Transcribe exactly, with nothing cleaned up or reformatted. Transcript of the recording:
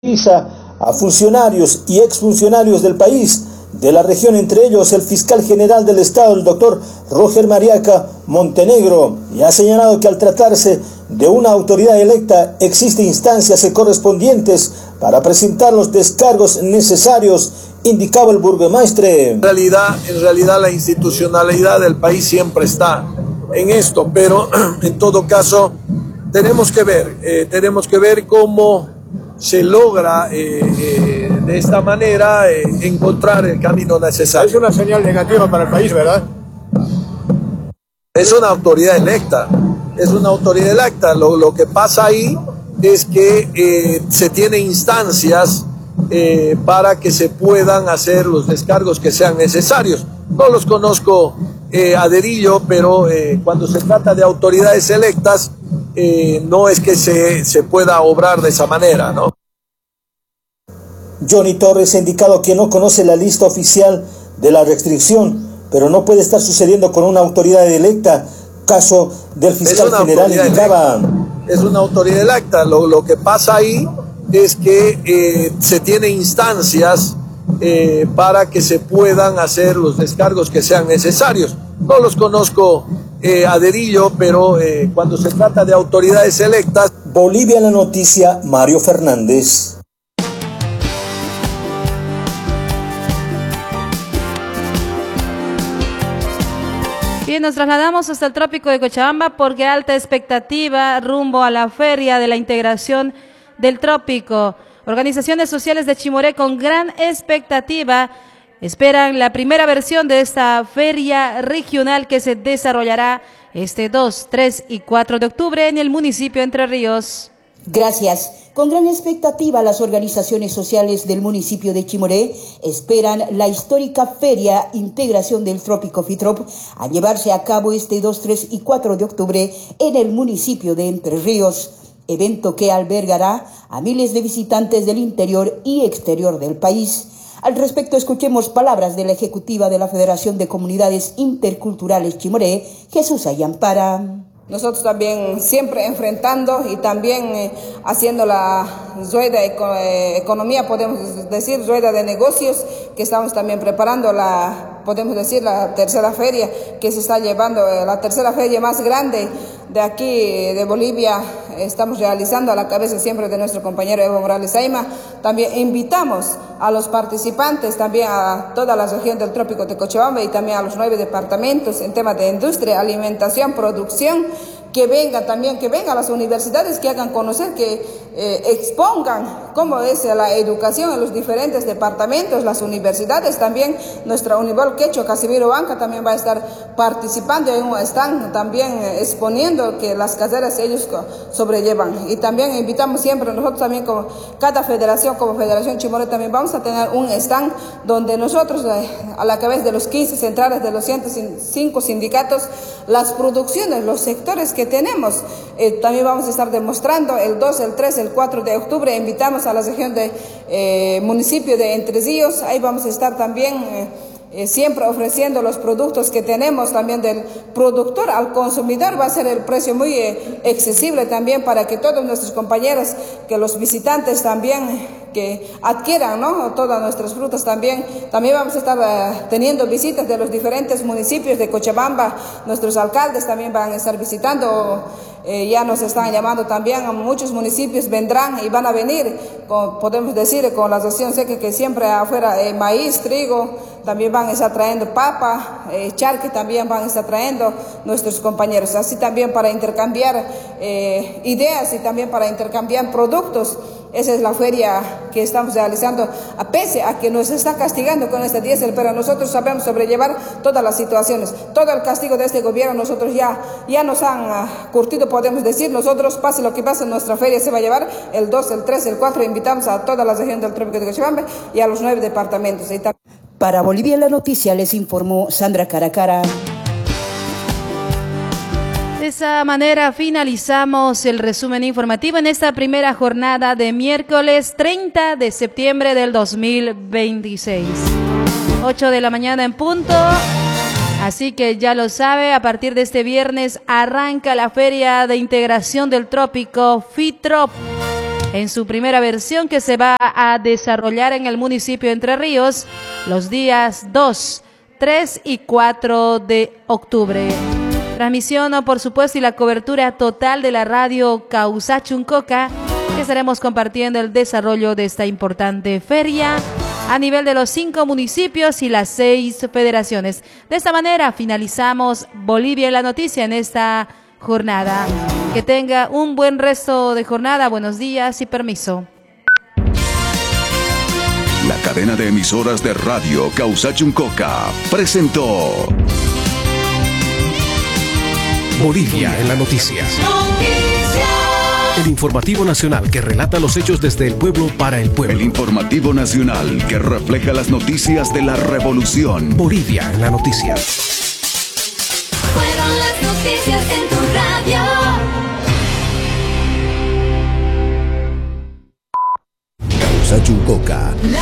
a funcionarios y exfuncionarios del país, de la región, entre ellos el fiscal general del Estado, el doctor Roger Mariaca Montenegro, y ha señalado que al tratarse de una autoridad electa existen instancias correspondientes para presentar los descargos necesarios, indicaba el burgomaestre. En realidad, en realidad la institucionalidad del país siempre está en esto, pero en todo caso tenemos que ver, eh, tenemos que ver cómo se logra eh, eh, de esta manera eh, encontrar el camino necesario. Es una señal negativa para el país, ¿verdad? Es una autoridad electa, es una autoridad electa. Lo, lo que pasa ahí es que eh, se tiene instancias eh, para que se puedan hacer los descargos que sean necesarios. No los conozco eh, a dedillo, pero eh, cuando se trata de autoridades electas, Eh, no es que se, se pueda obrar de esa manera, ¿no? Johnny Torres ha indicado que no conoce la lista oficial de la restricción, pero no puede estar sucediendo con una autoridad electa, caso del fiscal general indicaba. Es una autoridad electa. Lo, lo que pasa ahí es que eh, se tiene instancias eh, para que se puedan hacer los descargos que sean necesarios. No los conozco Eh, a dedillo, pero eh, cuando se trata de autoridades electas. Bolivia en la noticia, Mario Fernández. Bien, nos trasladamos hasta el trópico de Cochabamba porque alta expectativa rumbo a la Feria de la Integración del Trópico. Organizaciones sociales de Chimoré con gran expectativa esperan la primera versión de esta feria regional que se desarrollará este dos, tres y cuatro de octubre en el municipio de Entre Ríos. Gracias. Con gran expectativa, las organizaciones sociales del municipio de Chimoré esperan la histórica Feria Integración del Trópico FITROP a llevarse a cabo este dos, tres y cuatro de octubre en el municipio de Entre Ríos, evento que albergará a miles de visitantes del interior y exterior del país. Al respecto, escuchemos palabras de la ejecutiva de la Federación de Comunidades Interculturales Chimoré, Jesús Ayampara. Nosotros también siempre enfrentando y también eh, haciendo la rueda eco, eh, economía, podemos decir, rueda de negocios, que estamos también preparando la, podemos decir, la tercera feria que se está llevando, eh, la tercera feria más grande de aquí de Bolivia, estamos realizando a la cabeza siempre de nuestro compañero Evo Morales Aima. También invitamos a los participantes, también a toda la región del Trópico de Cochabamba y también a los nueve departamentos en temas de industria, alimentación, producción, que vengan también, que vengan las universidades, que hagan conocer, que eh, expongan cómo es la educación en los diferentes departamentos, las universidades, también nuestra Univol Quecho, Casimiro Banca también va a estar participando en un stand, también eh, exponiendo que las carreras ellos sobrellevan. Y también invitamos siempre, nosotros también como cada federación, como Federación Chimoré, también vamos a tener un stand donde nosotros, eh, a la cabeza de los quince centrales de los ciento cinco sindicatos, las producciones, los sectores que tenemos, eh, también vamos a estar demostrando el dos, el tres, el cuatro de octubre, invitamos a la región de eh, municipio de Entre Ríos, ahí vamos a estar también eh, eh, siempre ofreciendo los productos que tenemos también del productor al consumidor, va a ser el precio muy eh, accesible también para que todos nuestros compañeros, que los visitantes también que adquieran, ¿no?, todas nuestras frutas también. También vamos a estar uh, teniendo visitas de los diferentes municipios de Cochabamba, nuestros alcaldes también van a estar visitando, eh, ya nos están llamando también, a muchos municipios vendrán y van a venir, con, podemos decir, con la ración seca que siempre afuera, eh, maíz, trigo, también van a estar trayendo papa, eh, charque también van a estar trayendo nuestros compañeros, así también para intercambiar eh, ideas y también para intercambiar productos. Esa es la feria que estamos realizando, a pese a que nos está castigando con este diésel, pero nosotros sabemos sobrellevar todas las situaciones. Todo el castigo de este gobierno nosotros ya, ya nos han uh, curtido, podemos decir. Nosotros, pase lo que pase, nuestra feria se va a llevar el dos, el tres, el cuatro. Invitamos a toda la región del Trópico de Cochabamba y a los nueve departamentos. Y Para Bolivia la noticia les informó Sandra Caracara. De esa manera finalizamos el resumen informativo en esta primera jornada de miércoles treinta de septiembre del dos mil veintiséis. ocho de la mañana en punto. Así que ya lo sabe, a partir de este viernes arranca la Feria de Integración del Trópico FITROP. en su primera versión, que se va a desarrollar en el municipio de Entre Ríos los días dos, tres y cuatro de octubre. Transmisión, por supuesto, y la cobertura total de la radio Causachuncoca, que estaremos compartiendo el desarrollo de esta importante feria a nivel de los cinco municipios y las seis federaciones. De esta manera finalizamos Bolivia en la noticia en esta jornada. Que tenga un buen resto de jornada, buenos días y permiso. La cadena de emisoras de radio Causachuncoca presentó Bolivia en la noticia. El informativo nacional que relata los hechos desde el pueblo para el pueblo. El informativo nacional que refleja las noticias de la revolución. Bolivia en la noticia. Fueron las noticias en tu radio. Causachuncoca.